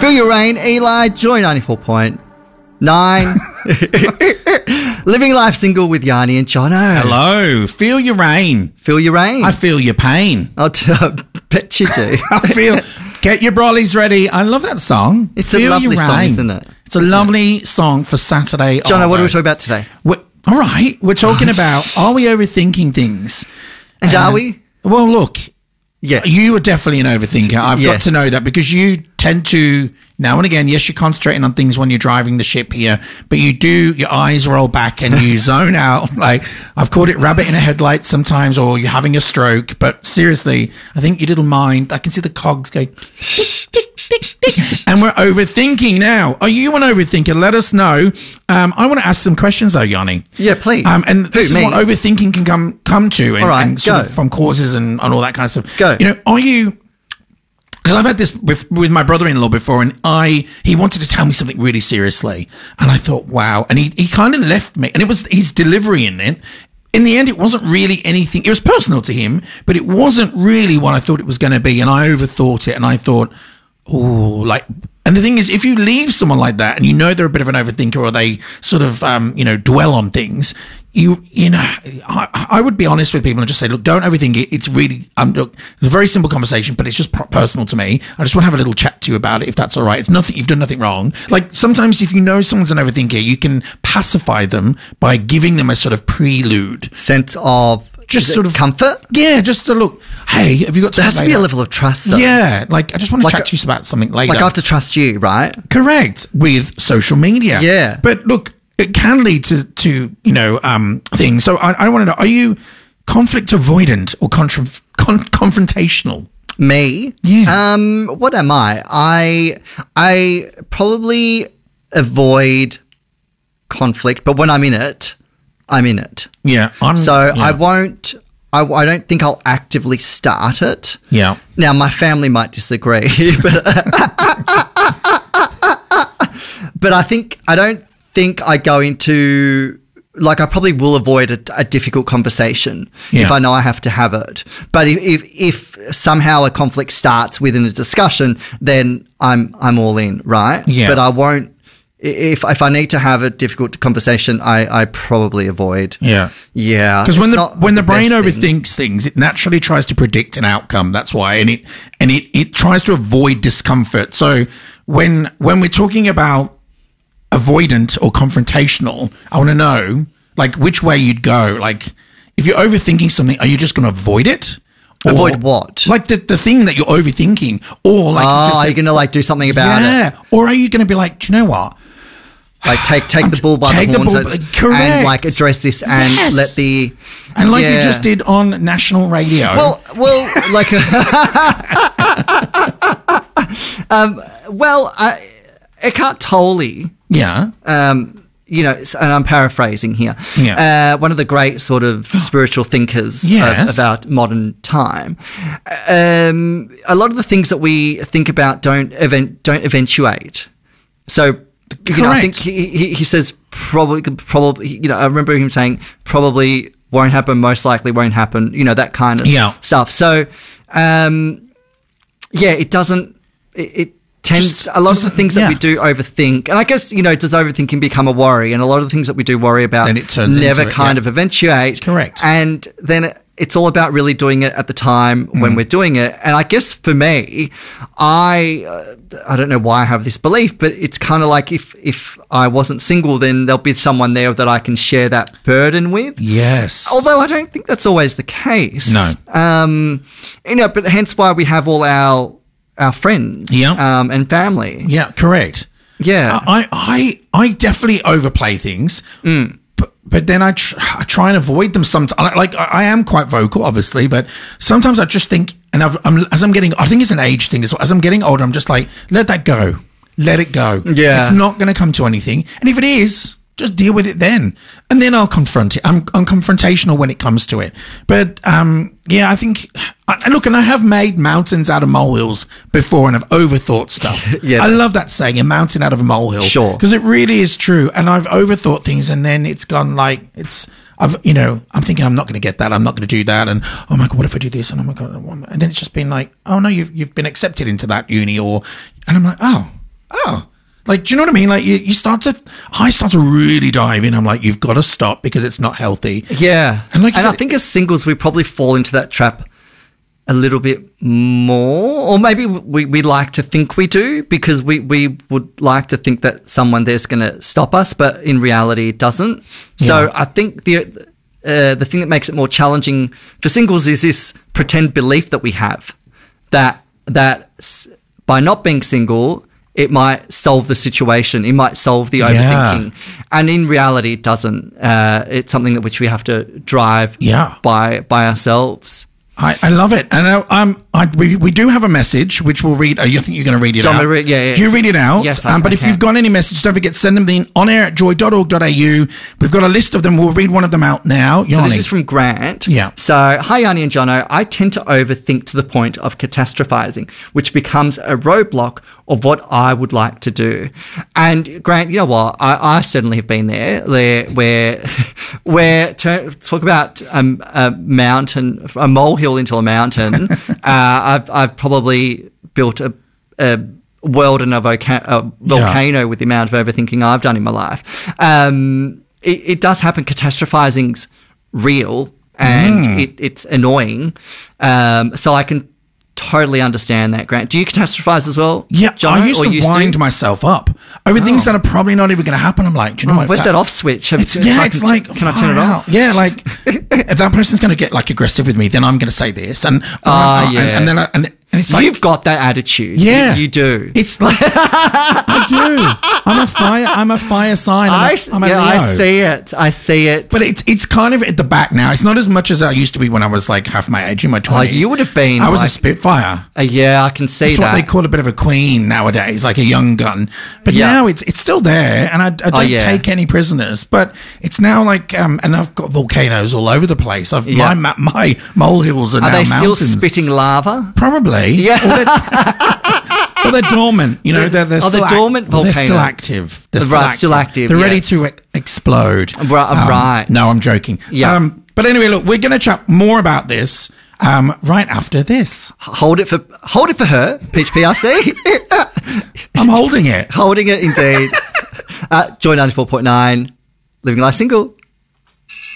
Feel Your Rain, Eli, Joy 94.9. Living Life single with Yanni and Jono. Hello. Feel your rain. Feel your rain. I feel your pain. I bet you do. Get your brollies ready. I love that song. It's a lovely song, isn't it? It's a lovely song for Saturday. Jono, what are we talking about today? All right. We're talking about, are we overthinking things? And are we? Well, look. Yes. You are definitely an overthinker. I've got to know that because you tend to, now and again, yes, you're concentrating on things when you're driving the ship here, but you do, your eyes roll back and you zone out. Like, I've called it rabbit in a headlight sometimes, or you're having a stroke. But seriously, I think your little mind, I can see the cogs go tick, tick, tick, tick. And we're overthinking now. Are you an overthinker? Let us know. I want to ask some questions though, Yanni. Yeah, please. And this is what overthinking can come to, and, all right, and sort of from causes and all that kind of stuff. Go. You know, are you? Because I've had this with my brother-in-law before, and he wanted to tell me something really seriously, and I thought, wow, and he kind of left me, and it was his delivery in it. In the end, it wasn't really anything. It was personal to him, but it wasn't really what I thought it was going to be, and I overthought it, and I thought, oh, like. And the thing is, if you leave someone like that and you know they're a bit of an overthinker or they sort of, dwell on things, I would be honest with people and just say, look, don't overthink it. It's really, look, it's a very simple conversation, but it's just personal to me. I just want to have a little chat to you about it, if that's all right. It's nothing, you've done nothing wrong. Like sometimes if you know someone's an overthinker, you can pacify them by giving them a sort of prelude. Sense of... Just sort of comfort? Yeah, just to look, hey, have you got time? There has to be a level of trust, though. Yeah, like I just want to chat to you about something later. Like I have to trust you, right? Correct, with social media. Yeah. But look, it can lead to things. So I want to know, are you conflict avoidant or confrontational? Me? Yeah. What am I? I probably avoid conflict, but when I'm in it, I'm in it. Yeah. I won't, I don't think I'll actively start it. Yeah. Now, my family might disagree, but I don't think I go into, like, I probably will avoid a difficult conversation if I know I have to have it. But if somehow a conflict starts within a discussion, then I'm all in, right? Yeah. But I won't. If I need to have a difficult conversation, I probably avoid. Yeah. Yeah. Because when the brain overthinks things, it naturally tries to predict an outcome. That's why. And it tries to avoid discomfort. So when we're talking about avoidant or confrontational, I want to know, like, which way you'd go. Like, if you're overthinking something, are you just going to avoid it? Avoid what? Like the thing that you're overthinking, or like, are you going to like do something about it? Yeah. Or are you going to be like, do you know what? Like take the bull by the horns and like address this and let the you just did on national radio. Well, like Eckhart Tolle. Yeah. And I'm paraphrasing here. Yeah. One of the great sort of spiritual thinkers about modern time. A lot of the things that we think about don't eventuate. So, I think he says probably, I remember him saying probably won't happen, most likely won't happen, that kind of stuff. So, it doesn't, it tends, a lot of the things that we do overthink, and I guess, does overthinking become a worry? And a lot of the things that we do worry about then it turns never into kind of eventuate. Correct. And then it's all about really doing it at the time when we're doing it. And I guess for me, I don't know why I have this belief, but it's kind of like if I wasn't single, then there'll be someone there that I can share that burden with. Yes. Although I don't think that's always the case. No. But hence why we have all our friends and family. Yeah, correct. Yeah. I definitely overplay things. But then I try and avoid them sometimes. Like, I am quite vocal, obviously, but sometimes I just think, and I think it's an age thing as well. As I'm getting older, I'm just like, let that go. Let it go. Yeah. It's not going to come to anything. And if it is, just deal with it then. And then I'll confront it. I'm confrontational when it comes to it. But, I think, and I have made mountains out of molehills before and I've overthought stuff. I love that saying, a mountain out of a molehill. Sure. Because it really is true. And I've overthought things and then it's gone like, I'm thinking I'm not going to get that. I'm not going to do that. And, oh my God, what if I do this? And oh my God. And then it's just been like, oh no, you've been accepted into that uni and I'm like, oh, oh, like, do you know what I mean? Like, I start to really dive in. I'm like, you've got to stop because it's not healthy. Yeah. And I think as singles, we probably fall into that trap a little bit more, or maybe we like to think we do because we would like to think that someone there's going to stop us, but in reality it doesn't. So I think the thing that makes it more challenging for singles is this pretend belief that we have that by not being single, it might solve the situation. It might solve the overthinking. And in reality, it doesn't. It's something that which we have to drive by ourselves. I love it. And we do have a message, which we'll read. You think you're going to read it out? Yeah. You read it out. Yes, but if you've got any message, don't forget, send them in onair@joy.org.au. We've got a list of them. We'll read one of them out now. So this is from Grant. Yeah. So, hi, Yanni and Jono. I tend to overthink to the point of catastrophizing, which becomes a roadblock of what I would like to do. And Grant, you know what? I certainly have been there where talk about a mountain, a molehill into a mountain. I've probably built a world and a volcano with the amount of overthinking I've done in my life. It does happen. Catastrophizing's real and it's annoying. So I can totally understand that, Grant. Do you catastrophize as well? Yeah, Jono, I used to wind myself up over things that are probably not even going to happen. I'm like, do you know what? Where's that off switch? It's like, can I turn it off? Yeah, like if that person's going to get like aggressive with me, then I'm going to say this, and it's like, you've got that attitude. Yeah, you do. It's like I do. I'm a fire sign. I'm a Leo. I see it. But it's kind of at the back now. It's not as much as I used to be when I was like half my age in my 20s. Oh, you would have been. I was a Spitfire. Yeah, I can see That's that. What they call a bit of a queen nowadays, like a young gun. But now it's still there, and I don't take any prisoners. But it's now like, and I've got volcanoes all over the place. My molehills are now mountains. Are they still spitting lava? Probably. Yeah. Well, they're dormant. You know, they're still dormant volcanoes. They're still active. Still active. They're ready to explode. Right. No, I'm joking. Yeah. But anyway, look, we're going to chat more about this right after this. Hold it for her, Peach PRC. I'm holding it. Holding it, indeed. Joy 94.9, living life single.